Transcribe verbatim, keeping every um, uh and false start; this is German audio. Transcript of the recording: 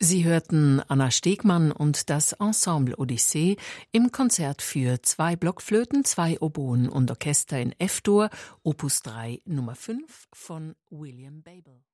Sie hörten Anna Stegmann und das Ensemble Odyssee im Konzert für zwei Blockflöten, zwei Oboen und Orchester in F-Dur, Opus drei Nummer fünf von William Babel.